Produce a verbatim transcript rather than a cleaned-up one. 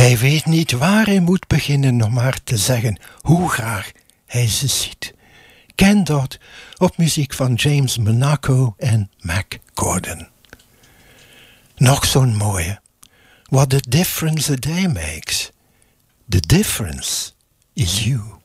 Hij weet niet waar hij moet beginnen om haar te zeggen hoe graag hij ze ziet. Ken dat op muziek van James Monaco en Mac Gordon. Nog zo'n mooie. What a difference a day makes. The difference is you.